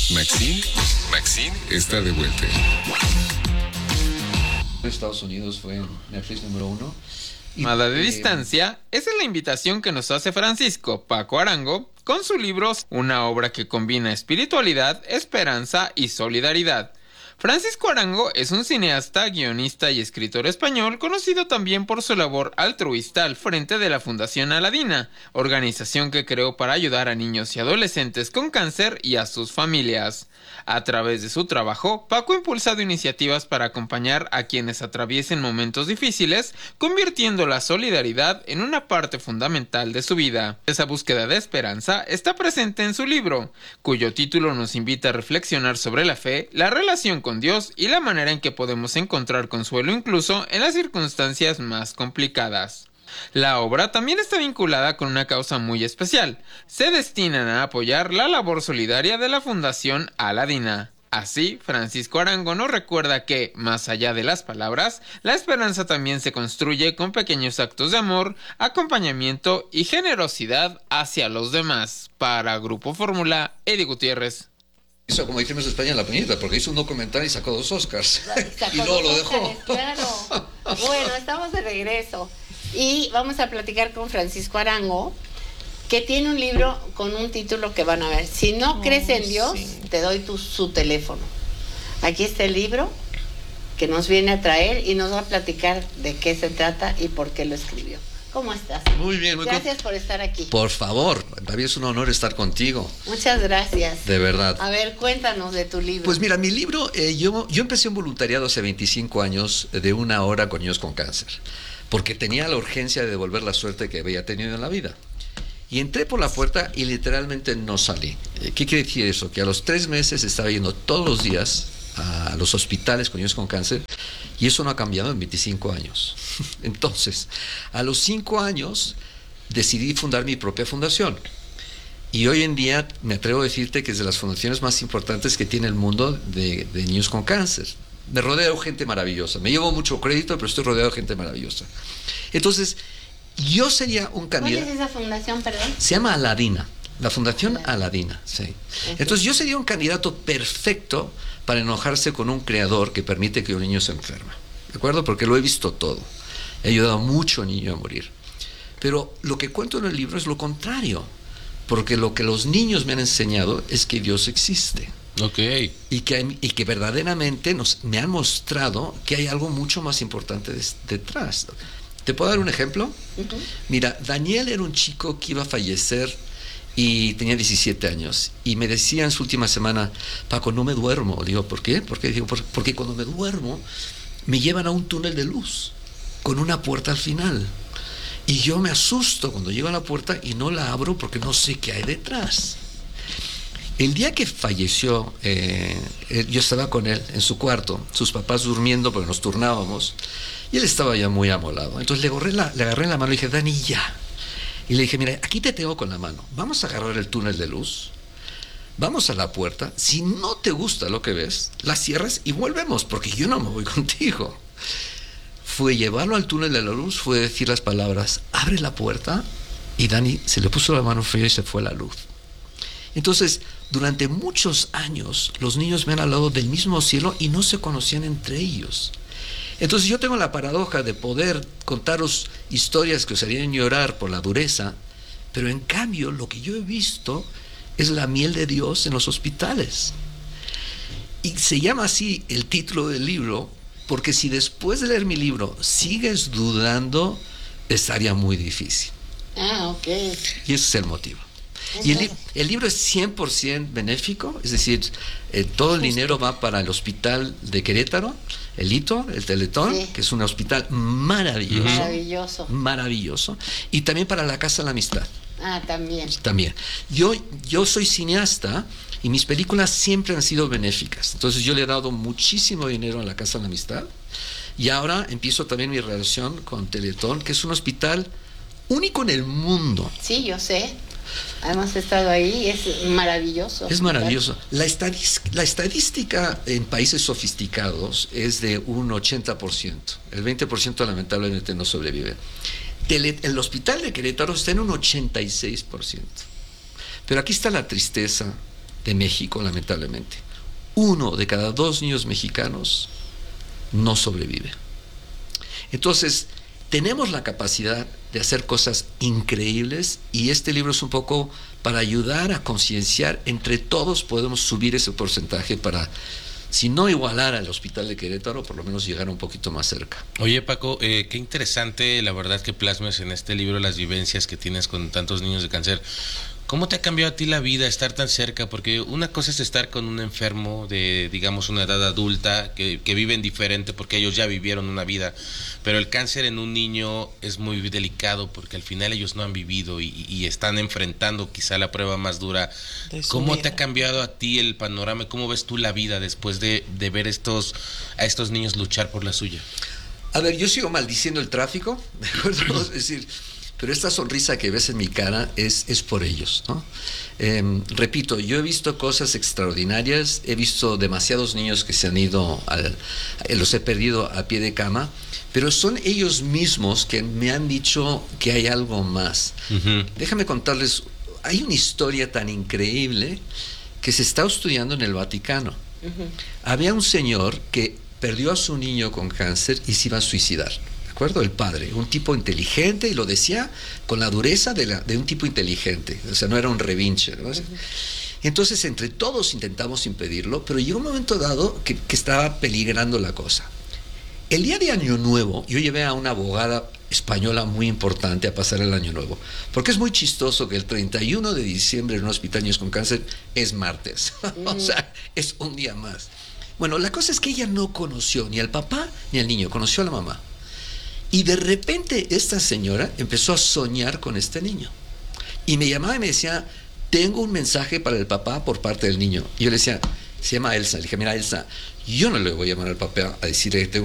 Maxine está de vuelta. Estados Unidos fue en Netflix número 1. Nada de distancia, esa es la invitación que nos hace Francisco Paco Arango con su libro, una obra que combina espiritualidad, esperanza y solidaridad. Francisco Arango es un cineasta, guionista y escritor español conocido también por su labor altruista al frente de la Fundación Aladina, organización que creó para ayudar a niños y adolescentes con cáncer y a sus familias. A través de su trabajo, Paco ha impulsado iniciativas para acompañar a quienes atraviesen momentos difíciles, convirtiendo la solidaridad en una parte fundamental de su vida. Esa búsqueda de esperanza está presente en su libro, cuyo título nos invita a reflexionar sobre la fe, la relación con Dios y la manera en que podemos encontrar consuelo incluso en las circunstancias más complicadas. La obra también está vinculada con una causa muy especial. Se destinan a apoyar la labor solidaria de la Fundación Aladina. Así, Francisco Arango nos recuerda que, más allá de las palabras, la esperanza también se construye con pequeños actos de amor, acompañamiento y generosidad hacia los demás. Para Grupo Fórmula, Eddie Gutiérrez. Hizo, como decimos en España, la puñeta, porque hizo un documental y sacó 2 Oscars. Sacó Y luego lo dos dejó. Óscares, claro. Bueno, estamos de regreso. Y vamos a platicar con Francisco Arango, que tiene un libro con un título que van a ver. Si no crees en Dios, te doy su teléfono. Aquí está el libro que nos viene a traer y nos va a platicar de qué se trata y por qué lo escribió. ¿Cómo estás? Muy bien, muy Gracias por estar aquí. Por favor, para mí es un honor estar contigo. Muchas gracias. De verdad. A ver, cuéntanos de tu libro. Pues mira, mi libro, yo empecé un voluntariado hace 25 años de 1 hora con niños con cáncer, porque tenía la urgencia de devolver la suerte que había tenido en la vida. Y entré por la puerta y literalmente no salí. ¿Qué quiere decir eso? Que a los 3 meses estaba yendo todos los días a los hospitales con niños con cáncer, y eso no ha cambiado en 25 años. Entonces, a los 5 años decidí fundar mi propia fundación. Y hoy en día me atrevo a decirte que es de las fundaciones más importantes que tiene el mundo de niños con cáncer. Me rodeo de gente maravillosa. Me llevo mucho crédito, pero estoy rodeado de gente maravillosa. Entonces, yo sería un candidato. ¿Cuál es esa fundación, perdón? Se llama Aladina. La Fundación Aladina, sí. Entonces, yo sería un candidato perfecto para enojarse con un creador que permite que un niño se enferme. ¿De acuerdo? Porque lo he visto todo. He ayudado a mucho niño a morir. Pero lo que cuento en el libro es lo contrario. Porque lo que los niños me han enseñado es que Dios existe. Ok. Y que verdaderamente me han mostrado que hay algo mucho más importante detrás. ¿Te puedo dar un ejemplo? Mira, Daniel era un chico que iba a fallecer y tenía 17 años. Y me decía en su última semana: Paco, no me duermo. Digo, ¿por qué? Digo, porque cuando me duermo me llevan a un túnel de luz con una puerta al final. Y yo me asusto cuando llego a la puerta y no la abro porque no sé qué hay detrás. El día que falleció, yo estaba con él en su cuarto, sus papás durmiendo porque nos turnábamos, y él estaba ya muy amolado. Entonces le agarré la mano y le dije: Dani, ya. Y le dije: mira, aquí te tengo con la mano, vamos a agarrar el túnel de luz, vamos a la puerta, si no te gusta lo que ves, la cierras y volvemos, porque yo no me voy contigo. Fue llevarlo al túnel de la luz, fue decir las palabras: abre la puerta, y Dani se le puso la mano fría y se fue la luz. Entonces, durante muchos años, los niños me han hablado del mismo cielo y no se conocían entre ellos. Entonces, yo tengo la paradoja de poder contaros historias que os harían llorar por la dureza, pero en cambio, lo que yo he visto es la miel de Dios en los hospitales. Y se llama así el título del libro, porque si después de leer mi libro sigues dudando, estaría muy difícil. Ok. Y ese es el motivo. Y el libro es 100% benéfico, es decir, todo el dinero va para el hospital de Querétaro, el Hito, el Teletón, que es un hospital maravilloso. Maravilloso. Y también para la Casa de la Amistad. También. Yo soy cineasta y mis películas siempre han sido benéficas. Entonces yo le he dado muchísimo dinero a la Casa de la Amistad. Y ahora empiezo también mi relación con Teletón, que es un hospital único en el mundo. Sí, yo sé. Hemos estado ahí, es maravilloso. Es maravilloso. La estadística en países sofisticados es de un 80%. El 20% lamentablemente no sobrevive. El hospital de Querétaro está en un 86%. Pero aquí está la tristeza de México, lamentablemente. 1 de cada 2 niños mexicanos no sobrevive. Entonces, tenemos la capacidad de hacer cosas increíbles y este libro es un poco para ayudar a concienciar, entre todos podemos subir ese porcentaje para, si no igualar al Hospital de Querétaro, por lo menos llegar un poquito más cerca. Oye, Paco, qué interesante la verdad que plasmes en este libro las vivencias que tienes con tantos niños de cáncer. ¿Cómo te ha cambiado a ti la vida estar tan cerca? Porque una cosa es estar con un enfermo de, digamos, una edad adulta, que viven diferente porque ellos ya vivieron una vida, pero el cáncer en un niño es muy delicado porque al final ellos no han vivido y están enfrentando quizá la prueba más dura. ¿Cómo te ha cambiado a ti el panorama? ¿Cómo ves tú la vida después de ver a estos niños luchar por la suya? A ver, yo sigo maldiciendo el tráfico, ¿de acuerdo? Es decir, pero esta sonrisa que ves en mi cara es por ellos, ¿no? Repito, yo he visto cosas extraordinarias, he visto demasiados niños que se han ido, los he perdido a pie de cama, pero son ellos mismos que me han dicho que hay algo más. Uh-huh. Déjame contarles, hay una historia tan increíble que se está estudiando en el Vaticano. Uh-huh. Había un señor que perdió a su niño con cáncer y se iba a suicidar. El padre, un tipo inteligente, y lo decía con la dureza de un tipo inteligente, o sea, no era un revinche, ¿no? Entonces, entre todos intentamos impedirlo, pero llegó un momento dado que estaba peligrando la cosa. El día de Año Nuevo, yo llevé a una abogada española muy importante a pasar el Año Nuevo, porque es muy chistoso que el 31 de diciembre en un hospital de niños con cáncer es martes, o sea, es un día más. Bueno, la cosa es que ella no conoció ni al papá ni al niño, conoció a la mamá. Y de repente esta señora empezó a soñar con este niño. Y me llamaba y me decía, tengo un mensaje para el papá por parte del niño. Y yo le decía, se llama Elsa. Le dije, mira, Elsa, yo no le voy a llamar al papá a decirle que tengo